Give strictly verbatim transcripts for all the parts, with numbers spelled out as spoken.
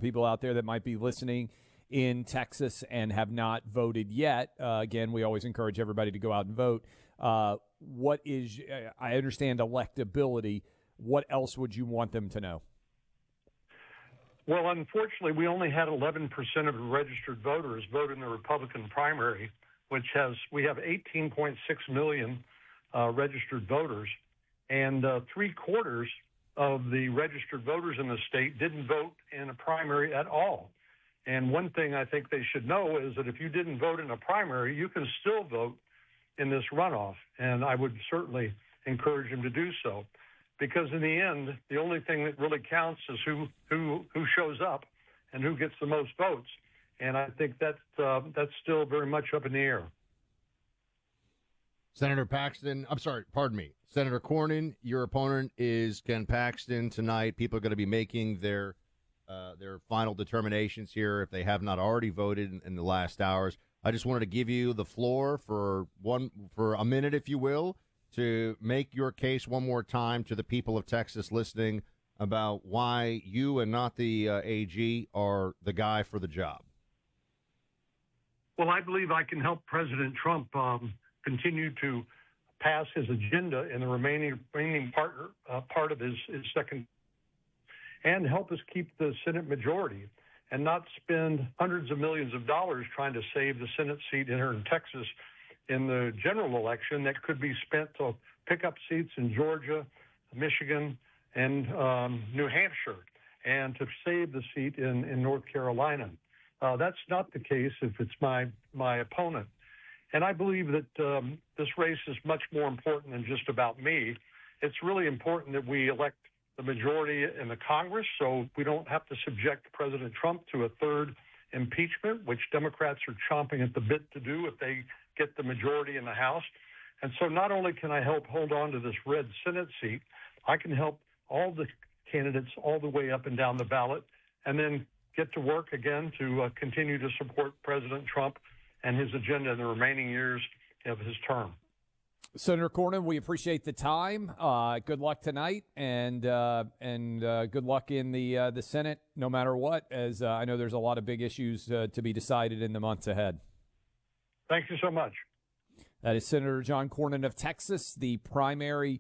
people out there that might be listening in Texas and have not voted yet, uh, again, we always encourage everybody to go out and vote. Uh, what is, I understand electability. What else would you want them to know? Well, unfortunately, we only had eleven percent of the registered voters vote in the Republican primary, which has, we have eighteen point six million uh, registered voters, and uh, three quarters of the registered voters in the state didn't vote in a primary at all. And one thing I think they should know is that if you didn't vote in a primary, you can still vote in this runoff. And I would certainly encourage them to do so, because in the end, the only thing that really counts is who who who shows up and who gets the most votes. And I think that uh, that's still very much up in the air. Senator Paxton, I'm sorry, pardon me. Senator Cornyn, your opponent is Ken Paxton tonight. People are going to be making their uh, their final determinations here if they have not already voted in, in the last hours. I just wanted to give you the floor for one for a minute, if you will, to make your case one more time to the people of Texas listening about why you and not the uh, A G are the guy for the job. Well, I believe I can help President Trump um, continue to pass his agenda in the remaining remaining partner, uh, part of his, his second, and help us keep the Senate majority and not spend hundreds of millions of dollars trying to save the Senate seat in here in Texas in the general election that could be spent to pick up seats in Georgia, Michigan, and um, New Hampshire, and to save the seat in, in North Carolina. Uh, that's not the case if it's my, my opponent. And I believe that um, this race is much more important than just about me. It's really important that we elect the majority in the Congress so we don't have to subject President Trump to a third impeachment, which Democrats are chomping at the bit to do if they get the majority in the House. And so not only can I help hold on to this red Senate seat, I can help all the candidates all the way up and down the ballot, and then get to work again to uh, continue to support President Trump and his agenda in the remaining years of his term. Senator Cornyn, we appreciate the time. Uh, good luck tonight, and uh, and uh, good luck in the uh, the Senate, no matter what, as uh, I know there's a lot of big issues uh, to be decided in the months ahead. Thank you so much. That is Senator John Cornyn of Texas. The primary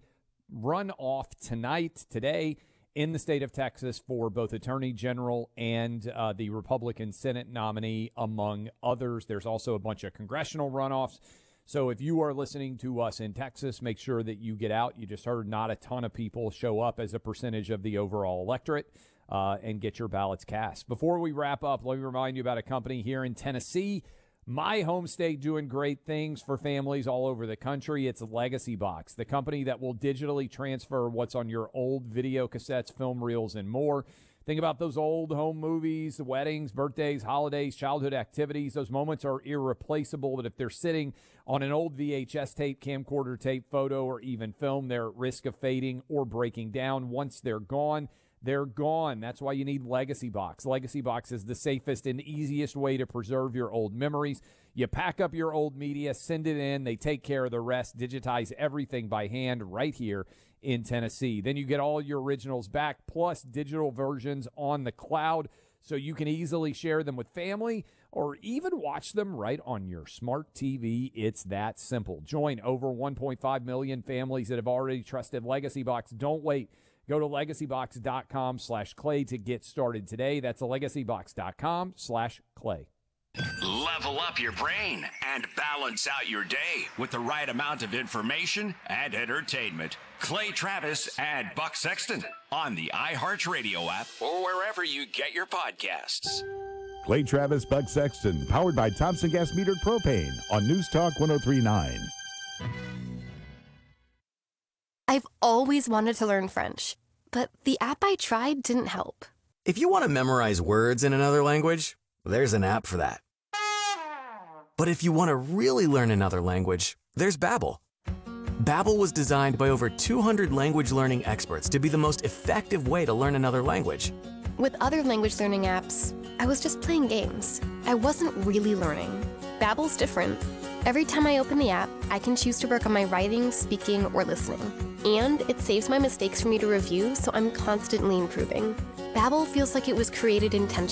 runoff tonight, today, in the state of Texas for both Attorney General and uh, the Republican Senate nominee, among others. There's also a bunch of congressional runoffs. So if you are listening to us in Texas, make sure that you get out. You just heard not a ton of people show up as a percentage of the overall electorate, uh, and get your ballots cast. Before we wrap up, let me remind you about a company here in Tennessee, my home state, doing great things for families all over the country. It's Legacy Box, the company that will digitally transfer what's on your old video cassettes, film reels, and more. Think about those old home movies, weddings, birthdays, holidays, childhood activities. Those moments are irreplaceable, but if they're sitting on an old V H S tape, camcorder tape, photo, or even film, they're at risk of fading or breaking down. Once they're gone, they're gone. That's why you need Legacy Box. Legacy Box is the safest and easiest way to preserve your old memories. You pack up your old media, send it in. They take care of the rest, digitize everything by hand right here in Tennessee. Then you get all your originals back, plus digital versions on the cloud, so you can easily share them with family or even watch them right on your smart T V. It's that simple. Join over one point five million families that have already trusted Legacy Box. Don't wait. Go to legacybox.com slash clay to get started today. That's legacybox.com slash clay. Level up your brain and balance out your day with the right amount of information and entertainment. Clay Travis and Buck Sexton on the iHeartRadio app or wherever you get your podcasts. Clay Travis, Buck Sexton, powered by Thompson Gas Metered Propane on News Talk one oh three point nine. I've always wanted to learn French, but the app I tried didn't help. If you want to memorize words in another language, there's an app for that. But if you want to really learn another language, there's Babbel. Babbel was designed by over two hundred language learning experts to be the most effective way to learn another language. With other language learning apps, I was just playing games. I wasn't really learning. Babbel's different. Every time I open the app, I can choose to work on my writing, speaking, or listening. And it saves my mistakes for me to review, so I'm constantly improving. Babbel feels like it was created intentionally.